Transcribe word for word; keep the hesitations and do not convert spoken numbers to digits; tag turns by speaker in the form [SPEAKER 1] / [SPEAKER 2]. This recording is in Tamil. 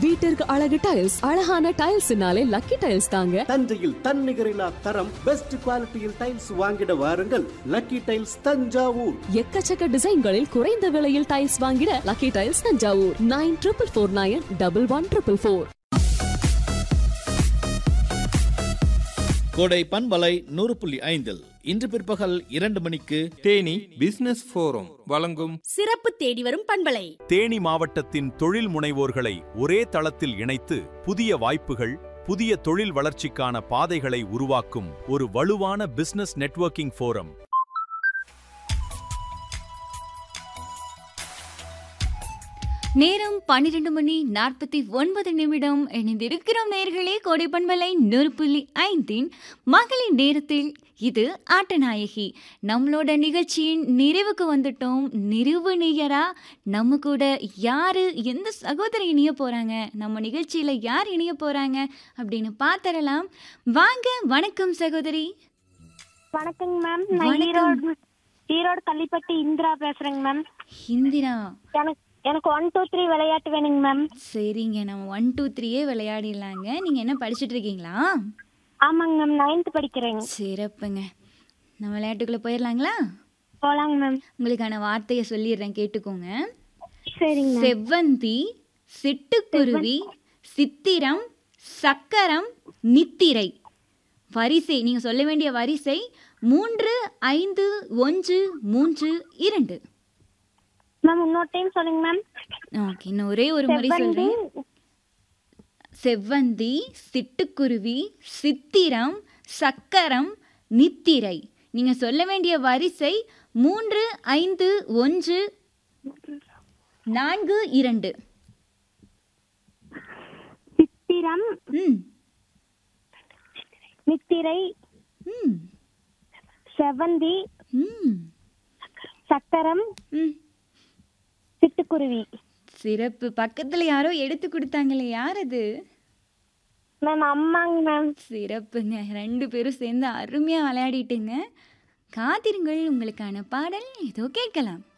[SPEAKER 1] வீட்டிற்கு அழகு டைல்ஸ். அழகான டைல்ஸ்னாலே லக்கி டைல்ஸ் தாங்க.
[SPEAKER 2] தஞ்சையில் தன்னிகரில்லா தரம் பெஸ்ட் குவாலிட்டியில் டைல்ஸ் வாங்கிட வாருங்கள். Lucky tiles Thanjavur.
[SPEAKER 1] எக்கச்சக்க டிசைன்களில் குறைந்த விலையில் டைல்ஸ் வாங்கிட lucky tiles Thanjavur. Nine triple four nine double one triple four.
[SPEAKER 3] கோடை பண்பலை நூறு புள்ளி ஐந்தில் இன்று பிற்பகல் இரண்டு மணிக்கு
[SPEAKER 4] தேனி பிசினஸ் போரம் வழங்கும்
[SPEAKER 5] சிறப்பு தேடி வரும் பண்பலை.
[SPEAKER 6] தேனி மாவட்டத்தின் தொழில் முனைவோர்களை ஒரே தளத்தில் இணைத்து புதிய வாய்ப்புகள், புதிய தொழில் வளர்ச்சிக்கான பாதைகளை உருவாக்கும் ஒரு வலுவான பிசினஸ் நெட்வொர்க்கிங் போரம்.
[SPEAKER 7] நேரம் பன்னிரண்டு மணி நாற்பத்தி ஒன்பது நிமிடம். இணைந்திருக்கிறோம் நேர்களே கோடை பண்பலை நூறு புள்ளி ஐந்தின் மகளிர் நேரத்தில். இது ஆட்டநாயகி. நம்மளோட நிகழ்ச்சியின் நிறைவுக்கு வந்துட்டோம். நிறைவு நேயரா நம்ம கூட யாரு, எந்த சகோதரி இணைய போறாங்க, நம்ம நிகழ்ச்சியில யார் இணைய போறாங்க அப்படின்னு பார்த்தரலாம். வாங்க. வணக்கம் சகோதரி.
[SPEAKER 8] வணக்கங்க மேம். நான் ஈரோடு ஈரோடு கள்ளிப்பட்டி இந்திரா பேசுறேங்க மேம்.
[SPEAKER 7] இந்திரா,
[SPEAKER 8] எனக்கு எனக்கு ஒன் டூ த்ரீ விளையாட்டு வேணுங்க மேம்.
[SPEAKER 7] சரிங்க, நம்ம ஒன் டூ த்ரீயே விளையாடிடலாங்க. நீங்கள் என்ன படிச்சுட்டு இருக்கீங்களா?
[SPEAKER 8] ஆமாங்க மேம், நைன்த் படிக்கிறேங்க.
[SPEAKER 7] சிறப்புங்க. நம்ம விளையாட்டுக்குள்ளே போயிடலாங்களா?
[SPEAKER 8] போலாங்க மேம்.
[SPEAKER 7] உங்களுக்கான வார்த்தையை சொல்லிடுறேன், கேட்டுக்கோங்க.
[SPEAKER 8] சரிங்க.
[SPEAKER 7] செவ்வந்தி, சிட்டுக்குருவி, சித்திரம், சக்கரம், நித்திரை. வரிசை, நீங்கள் சொல்ல வேண்டிய வரிசை மூன்று ஐந்து ஒன்று மூன்று இரண்டு.
[SPEAKER 8] மேம் இன்னொரு டைம் சொல்லுங்க மேம்.
[SPEAKER 7] ஓகே, இன்னும் ஒரே ஒரு முறை சொல்றேன். செவ்வந்தி, சிட்டுக்குருவி, சித்திரம், சக்கரம், நித்திரை. நீங்க சொல்ல வேண்டிய வரிசை மூன்று ஐந்து ஒன்று நான்கு இரண்டு.
[SPEAKER 8] சித்திரம்,
[SPEAKER 7] ம்,
[SPEAKER 8] நித்திரை,
[SPEAKER 7] ம்,
[SPEAKER 8] செவ்வந்தி,
[SPEAKER 7] ம்,
[SPEAKER 8] சக்கரம்,
[SPEAKER 7] ம்.
[SPEAKER 8] சிட்டுக்குருவி.
[SPEAKER 7] சிறப்பு. பக்கத்துல யாரோ எடுத்து கொடுத்தாங்களே, யார் அது?
[SPEAKER 8] மேம் அம்மாங்க மேம்.
[SPEAKER 7] சிறப்புங்க. ரெண்டு பேரும் சேர்ந்து அருமையா விளையாடிட்டுங்க. காத்திருங்கள், உங்களுக்கான பாடல் இதோ கேட்கலாம்.